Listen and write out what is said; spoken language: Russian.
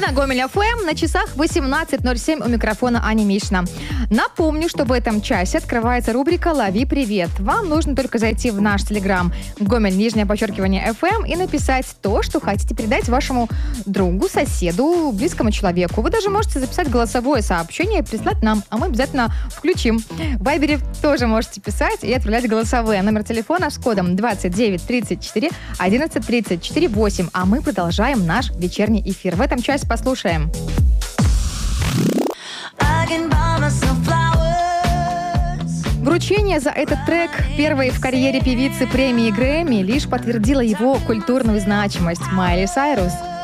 на Гомель ФМ, на часах 18:07, у микрофона Аня Мишна. Напомню, что в этом часе открывается рубрика «Лови привет». Вам нужно только зайти в наш телеграм Гомель, _FM и написать то, что хотите передать вашему другу, соседу, близкому человеку. Вы даже можете записать голосовое сообщение и прислать нам, а мы обязательно включим. В Вайбере тоже можете писать и отправлять голосовые. Номер телефона с кодом 29 34 11 34 8. А мы продолжаем наш вечерний эфир. В этом часе послушаем. Вручение за этот трек первой в карьере певицы премии Грэмми лишь подтвердило его культурную значимость. Майли Сайрус.